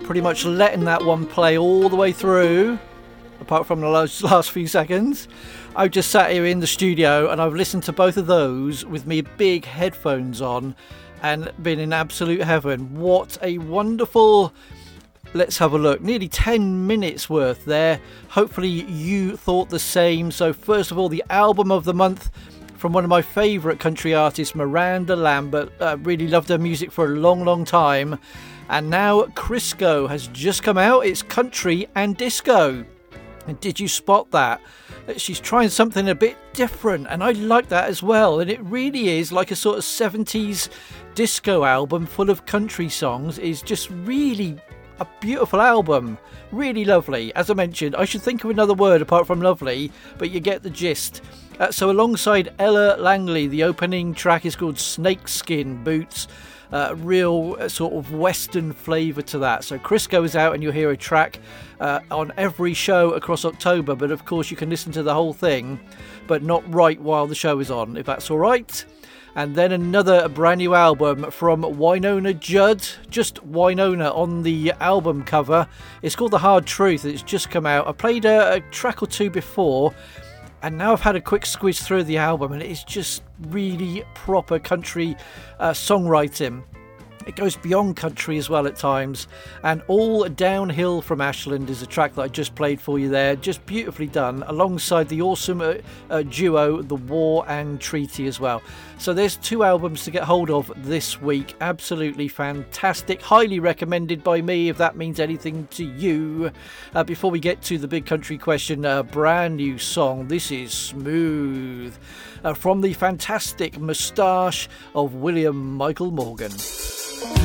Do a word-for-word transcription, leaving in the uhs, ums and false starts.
pretty much letting that one play all the way through, apart from the last, last few seconds. I've just sat here in the studio and I've listened to both of those with me big headphones on and been in absolute heaven. What a wonderful, let's have a look, nearly ten minutes worth there. Hopefully you thought the same. So first of all, the album of the month from one of my favourite country artists, Miranda Lambert. Uh, really loved her music for a long, long time. And now Crisco has just come out. It's country and disco. And did you spot that? She's trying something a bit different, and I like that as well. And it really is like a sort of seventies disco album full of country songs. It's just really a beautiful album. Really lovely. As I mentioned, I should think of another word apart from lovely, but you get the gist. Uh, so alongside Ella Langley, the opening track is called Snakeskin Boots. Uh, real uh, sort of western flavour to that. So Crisco is out and you'll hear a track uh, on every show across October, but of course you can listen to the whole thing, but not right while the show is on, if that's all right. And then another brand new album from Wynonna Judd, just Wynonna on the album cover. It's called The Hard Truth. It's just come out. I played a, a track or two before, and now I've had a quick squiz through the album, and it's just really proper country uh, songwriting. It goes beyond country as well at times. And All Downhill from Ashland is a track that I just played for you there. Just beautifully done, alongside the awesome uh, uh, duo The War and Treaty as well. So there's two albums to get hold of this week. Absolutely fantastic. Highly recommended by me, if that means anything to you. Uh, before we get to the big country question, a brand new song. This is Smooth, uh, from the fantastic moustache of William Michael Morgan.